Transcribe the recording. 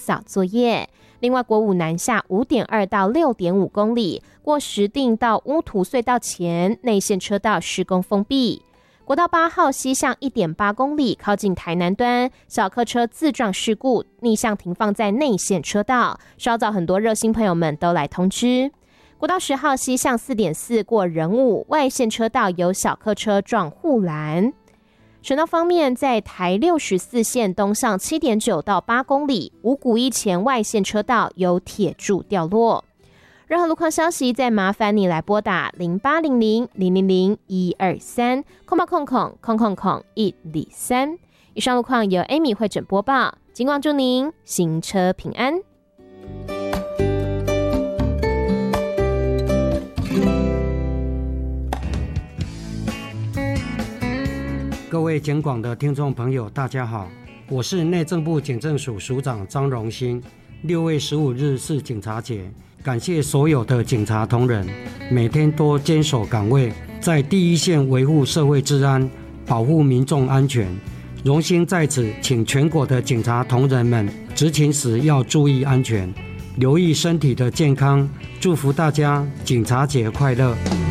扫作业。另外，国五南下 5.2 到 6.5 公里，过石碇到乌涂隧道前内线车道施工封闭。国道8号西向 1.8 公里，靠近台南端，小客车自撞事故，逆向停放在内线车道，稍早很多热心朋友们都来通知。国道10号西向 4.4 过仁武，外线车道有小客车撞护栏。省道方面，在台64线东上 7.9 到8公里，五股一前外线车道有铁柱掉落。任何路况消息，再麻烦你来拨打0800-000-123，123。以上路况由 Amy 会诊播报，警广祝您行车平安。 各位警广的听众朋友，大家好，我是内政部警政署署长张荣兴。6月15日是警察节，感谢所有的警察同仁，每天都坚守岗位，在第一线维护社会治安，保护民众安全。荣兴在此请全国的警察同仁们执勤时要注意安全，留意身体的健康，祝福大家警察节快乐。